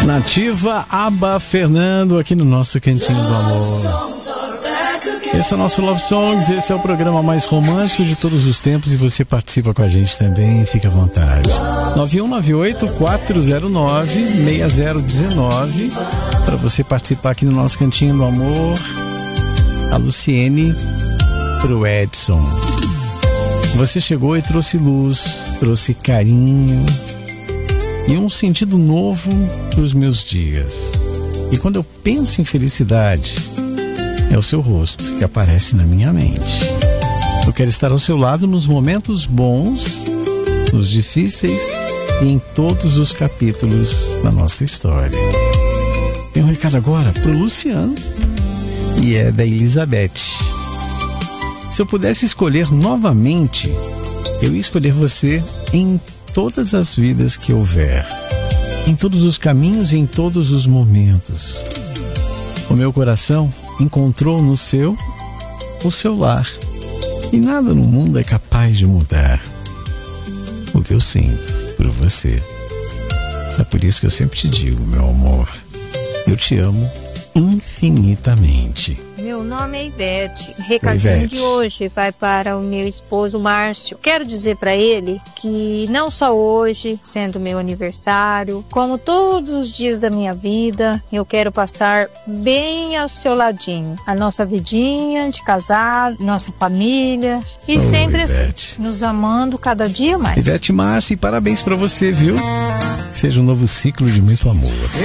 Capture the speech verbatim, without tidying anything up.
Nativa, Aba, Fernando, aqui no nosso Cantinho do Amor. Esse é o nosso Love Songs, esse é o programa mais romântico de todos os tempos e você participa com a gente também, fica à vontade. nove um nove oito, quatro zero nove, seis zero um nove para você participar aqui no nosso Cantinho do Amor. A Luciene pro Edson. Você chegou e trouxe luz, trouxe carinho e um sentido novo para os meus dias. E quando eu penso em felicidade, é o seu rosto que aparece na minha mente. Eu quero estar ao seu lado nos momentos bons, nos difíceis e em todos os capítulos da nossa história. Tem um recado agora pro Luciano e é da Elizabeth. Se eu pudesse escolher novamente, eu ia escolher você em todas as vidas que houver, em todos os caminhos e em todos os momentos. O meu coração encontrou no seu o seu lar, e nada no mundo é capaz de mudar o que eu sinto por você. É por isso que eu sempre te digo, meu amor, eu te amo infinitamente. Meu nome é Ivete. O recadinho Ivete. de hoje vai para o meu esposo Márcio. Quero dizer para ele que não só hoje, sendo meu aniversário, como todos os dias da minha vida, eu quero passar bem ao seu ladinho. A nossa vidinha de casado, nossa família e oh, sempre Ivete. assim, nos amando cada dia mais. Ivete Márcio, e parabéns para você, viu? Seja um novo ciclo de muito amor.